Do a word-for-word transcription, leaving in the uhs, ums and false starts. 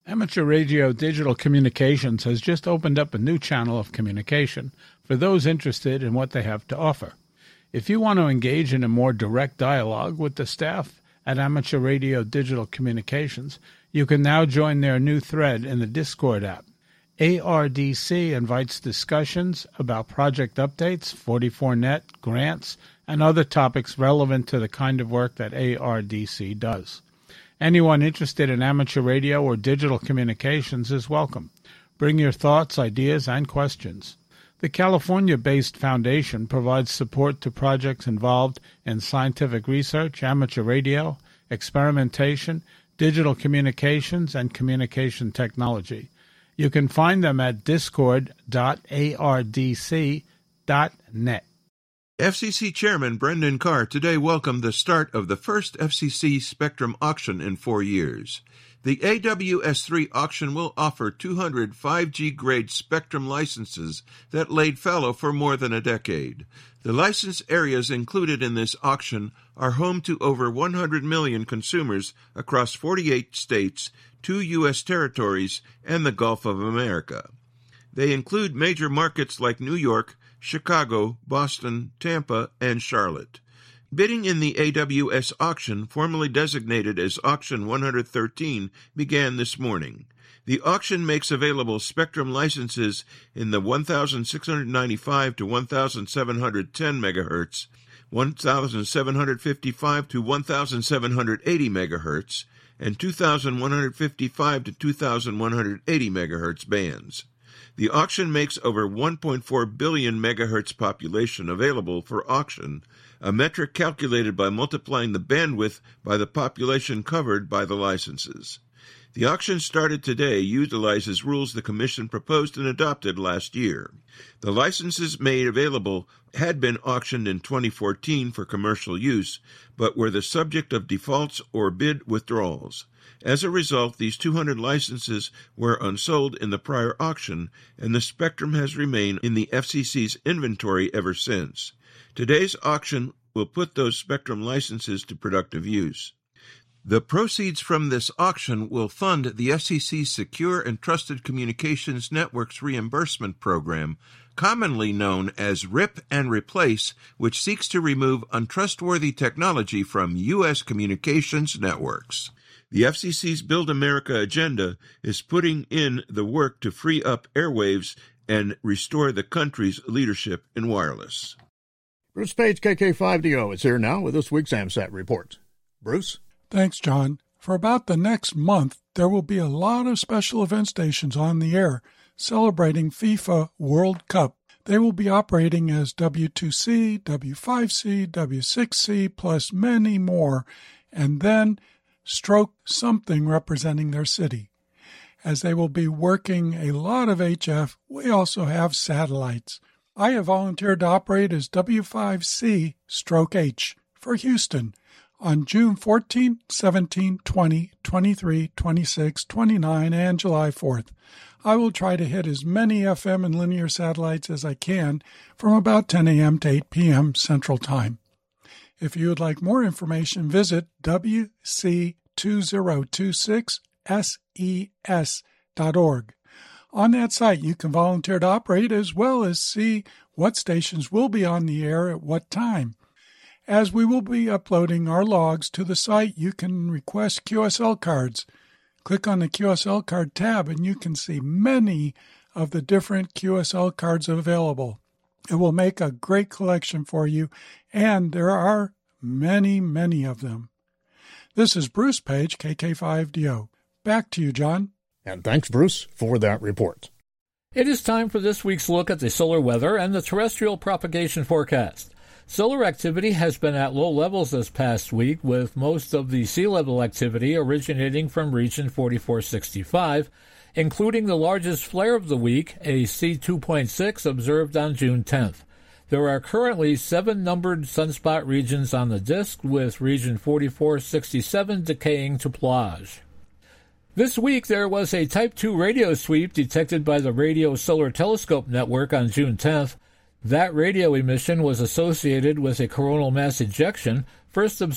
Amateur Radio Digital Communications has just opened up a new channel of communication for those interested in what they have to offer. If you want to engage in a more direct dialogue with the staff at Amateur Radio Digital Communications, you can now join their new thread in the Discord app. A R D C invites discussions about project updates, forty-four net, grants, and other topics relevant to the kind of work that A R D C does. Anyone interested in amateur radio or digital communications is welcome. Bring your thoughts, ideas, and questions. The California-based foundation provides support to projects involved in scientific research, amateur radio, experimentation, digital communications, and communication technology. You can find them at discord dot A R D C dot net. F C C Chairman Brendan Carr today welcomed the start of the first F C C Spectrum auction in four years. The A W S three auction will offer two hundred five G grade Spectrum licenses that laid fallow for more than a decade. The license areas included in this auction are home to over one hundred million consumers across forty-eight states, two U S territories, and the Gulf of America. They include major markets like New York, Chicago, Boston, Tampa, and Charlotte. Bidding in the A W S auction, formerly designated as Auction one hundred thirteen, began this morning. The auction makes available Spectrum licenses in the one thousand six hundred ninety-five to one thousand seven hundred ten megahertz, one thousand seven hundred fifty-five to one thousand seven hundred eighty megahertz, and two thousand one hundred fifty-five to two thousand one hundred eighty megahertz bands. The auction makes over one point four billion megahertz population available for auction, a metric calculated by multiplying the bandwidth by the population covered by the licenses. The auction started today utilizes rules the Commission proposed and adopted last year. The licenses made available had been auctioned in twenty fourteen for commercial use, but were the subject of defaults or bid withdrawals. As a result, these two hundred licenses were unsold in the prior auction, and the Spectrum has remained in the F C C's inventory ever since. Today's auction will put those Spectrum licenses to productive use. The proceeds from this auction will fund the F C C's Secure and Trusted Communications Networks Reimbursement Program, commonly known as RIP and Replace, which seeks to remove untrustworthy technology from U S communications networks. The F C C's Build America agenda is putting in the work to free up airwaves and restore the country's leadership in wireless. Bruce Page, K K five D O, is here now with this week's AMSAT report. Bruce? Thanks, John. For about the next month, there will be a lot of special event stations on the air celebrating FIFA World Cup. They will be operating as W two C, W five C, W six C, plus many more, and then stroke something representing their city. As they will be working a lot of H F, we also have satellites. I have volunteered to operate as W five C stroke H for Houston on June fourteenth, seventeenth, twentieth, twenty-third, twenty-sixth, twenty-ninth, and July fourth. I will try to hit as many F M and linear satellites as I can from about ten a.m. to eight p.m. Central Time. If you would like more information, visit W C two zero two six S E S dot org. On that site, you can volunteer to operate as well as see what stations will be on the air at what time. As we will be uploading our logs to the site, you can request Q S L cards. Click on the Q S L card tab and you can see many of the different Q S L cards available. It will make a great collection for you, and there are many, many of them. This is Bruce Page, K K five D O. Back to you, John. And thanks, Bruce, for that report. It is time for this week's look at the solar weather and the terrestrial propagation forecast. Solar activity has been at low levels this past week, with most of the sea level activity originating from region forty-four sixty-five, including the largest flare of the week, a C two point six observed on June tenth. There are currently seven numbered sunspot regions on the disk, with region forty-four sixty-seven decaying to plage. This week there was a Type two radio sweep detected by the Radio Solar Telescope Network on June tenth. That radio emission was associated with a coronal mass ejection, first observed